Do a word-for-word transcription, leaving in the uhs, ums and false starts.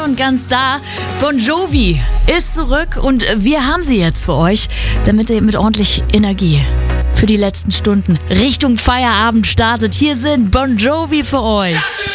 und ganz da. Bon Jovi ist zurück und wir haben sie jetzt für euch, damit ihr mit ordentlich Energie für die letzten Stunden Richtung Feierabend startet. Hier sind Bon Jovi für euch.